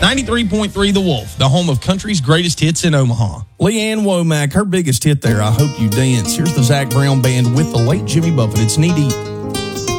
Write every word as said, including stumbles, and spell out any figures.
ninety-three point three The Wolf, the home of country's greatest hits in Omaha. Leanne Womack, her biggest hit there, I Hope You Dance. Here's the Zach Brown Band with the late Jimmy Buffett. It's Knee Deep.